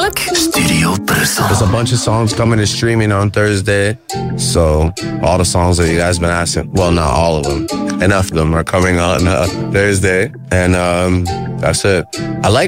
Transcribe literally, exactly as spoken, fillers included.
natuurlijk. Studio Brussel. There's a bunch of songs coming to streaming on Thursday. So all the songs that you guys been asking, well, not all of them. Enough of them are coming on uh, Thursday. And um, that's it. I like